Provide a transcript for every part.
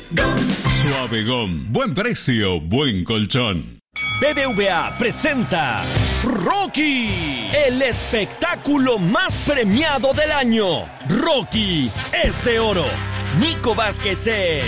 Suave Gom. Buen precio, buen colchón. BBVA presenta Rocky, el espectáculo más premiado del año. Rocky es de oro. Nico Vázquez es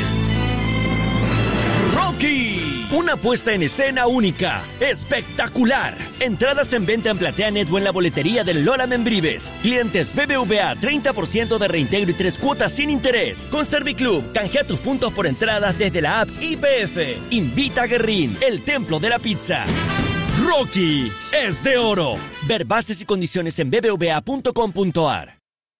Rocky. Una puesta en escena única, espectacular. Entradas en venta en PlateaNet o en la boletería del Lola Membrives. Clientes BBVA, 30% de reintegro y 3 cuotas sin interés. Con Serviclub, canjea tus puntos por entradas desde la app IPF. Invita a Guerrín, el templo de la pizza. Rocky es de oro. Ver bases y condiciones en bbva.com.ar.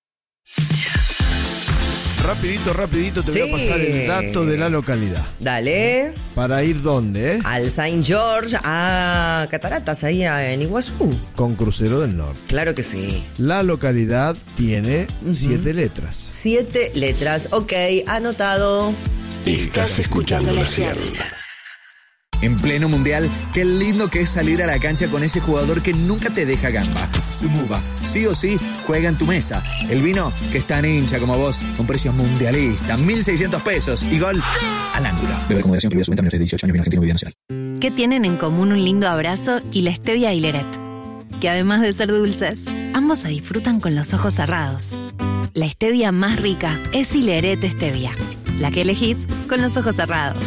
Rapidito te voy a pasar el dato de la localidad. Dale. ¿Para ir dónde? Al Saint George, a Cataratas, ahí en Iguazú. Con Crucero del Norte. Claro que sí. La localidad tiene 7 letras. 7 letras, ok, anotado. Estás escuchando la Ciel. En pleno mundial, qué lindo que es salir a la cancha con ese jugador que nunca te deja gamba. Sumuba, sí o sí, juega en tu mesa. El vino que es tan hincha como vos, con precios mundialistas, 1.600 pesos y gol al ángulo. Beber con moderación, prohibido su venta menores de 18 años, vino argentino, bebida nacional. ¿Qué tienen en común un lindo abrazo y la stevia Hileret? Que además de ser dulces, ambos se disfrutan con los ojos cerrados. La stevia más rica es Hileret Stevia, la que elegís con los ojos cerrados.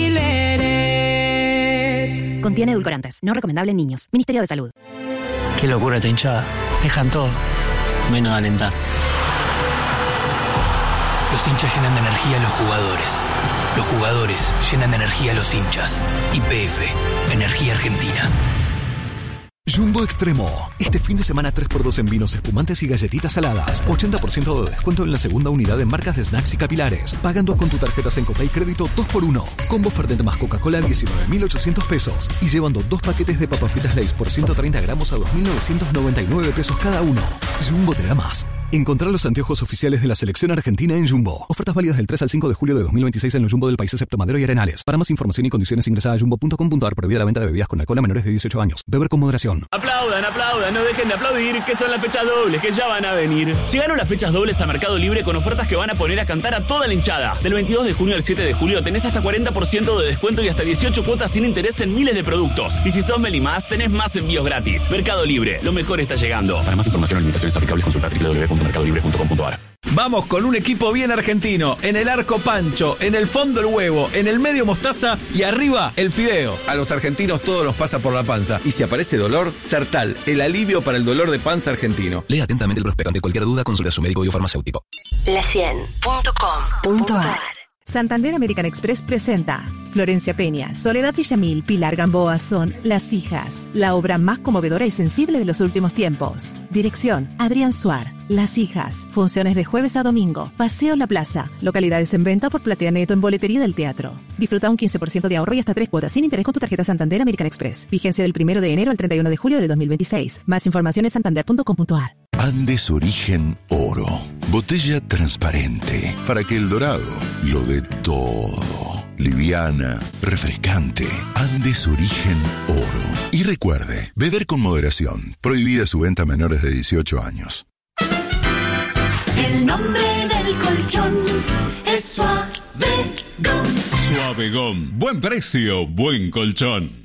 Contiene edulcorantes, no recomendable en niños. Ministerio de Salud. Qué locura esta hinchada. Dejan todo, menos alentar. Los hinchas llenan de energía a los jugadores. Los jugadores llenan de energía a los hinchas. YPF, Energía Argentina. Jumbo Extremo. Este fin de semana 3x2 en vinos espumantes y galletitas saladas. 80% de descuento en la segunda unidad en marcas de snacks y capilares. Pagando con tu tarjeta Sencopay Crédito 2x1. Combo Fernet más Coca-Cola 19.800 pesos. Y llevando 2 paquetes de papas fritas Lay's por 130 gramos a 2.999 pesos cada uno. Jumbo te da más. Encontrar los anteojos oficiales de la selección argentina en Jumbo. Ofertas válidas del 3 al 5 de julio de 2026 en los Jumbo del país excepto Madero y Arenales. Para más información y condiciones ingresa a jumbo.com.ar. Prohibida la venta de bebidas con alcohol a menores de 18 años. Beber con moderación. Aplaudan, no dejen de aplaudir, que son las fechas dobles, que ya van a venir. Llegaron las fechas dobles a Mercado Libre con ofertas que van a poner a cantar a toda la hinchada. Del 22 de junio al 7 de julio tenés hasta 40% de descuento y hasta 18 cuotas sin interés en miles de productos. Y si sos Melimás, tenés más envíos gratis. Mercado Libre, lo mejor está llegando. Para más información o limitaciones aplicables, consulta www.mercadolibre.com.ar. Vamos con un equipo bien argentino. En el arco Pancho, en el fondo el huevo, en el medio mostaza y arriba el fideo. A los argentinos todo nos pasa por la panza. Y si aparece dolor, Sertal, el alivio para el dolor de panza argentino. Lea atentamente el prospecto. Ante cualquier duda, consulte a su médico y o farmacéutico. La100.com.ar. Santander American Express presenta Florencia Peña, Soledad Villamil, Pilar Gamboa son Las Hijas, la obra más conmovedora y sensible de los últimos tiempos. Dirección, Adrián Suar. Las Hijas, funciones de jueves a domingo, Paseo La Plaza, localidades en venta por PlateaNet o en boletería del teatro. Disfruta un 15% de ahorro y hasta 3 cuotas sin interés con tu tarjeta Santander American Express. Vigencia del 1 de enero al 31 de julio de 2026. Más información en santander.com.ar. Andes Origen Oro. Botella transparente para que el dorado lo dé todo. Liviana, refrescante. Andes Origen Oro. Y recuerde, beber con moderación. Prohibida su venta a menores de 18 años. El nombre del colchón es Suave Gom. Suave Gom. Buen precio, buen colchón.